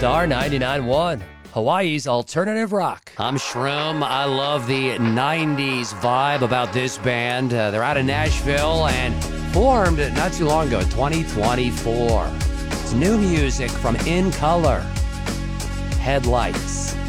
Star 99.1, Hawaii's alternative rock. I'm Shroom. I love the 90s vibe about this band. They're out of Nashville and formed not too long ago, 2024. It's new music from In Color, Headlights.